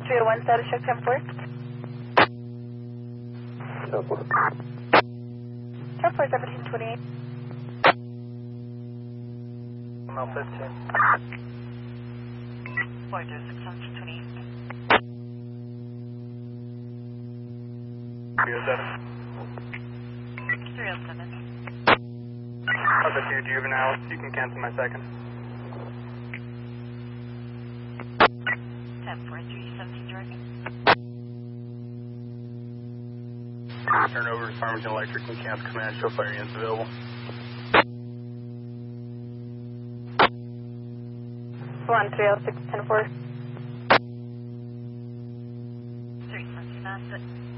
301 status check 10-4. 10-4, 1728. Mile 15. 406, 1728. 307. 307. I'll bet you juvenile. You can cancel my second. 10-4, 317 direct. Turn over to Farmington Electric and cancel command. Show fire units available. 1306, 10-4. 317, that's it.